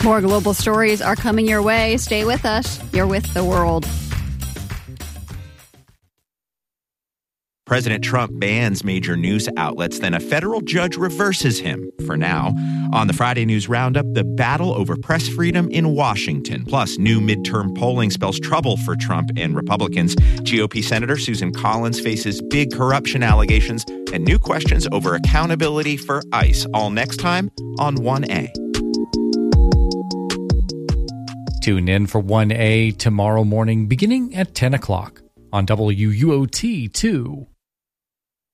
More global stories are coming your way. Stay with us. You're with the world. President Trump bans major news outlets, then a federal judge reverses him for now. On the Friday News Roundup, the battle over press freedom in Washington. Plus, new midterm polling spells trouble for Trump and Republicans. GOP Senator Susan Collins faces big corruption allegations and new questions over accountability for ICE. All next time on 1A. Tune in for 1A tomorrow morning beginning at 10 o'clock on WUOT 2.